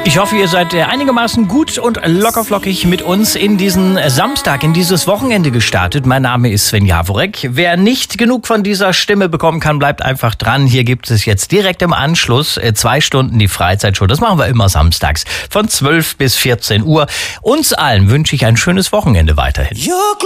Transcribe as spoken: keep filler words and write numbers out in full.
Ich hoffe, ihr seid einigermaßen gut und lockerflockig mit uns in diesen Samstag, in dieses Wochenende gestartet. Mein Name ist Sven Jaworek. Wer nicht genug von dieser Stimme bekommen kann, bleibt einfach dran. Hier gibt es jetzt direkt im Anschluss zwei Stunden die Freizeitshow. Das machen wir immer samstags von zwölf bis vierzehn Uhr. Uns allen wünsche ich ein schönes Wochenende weiterhin.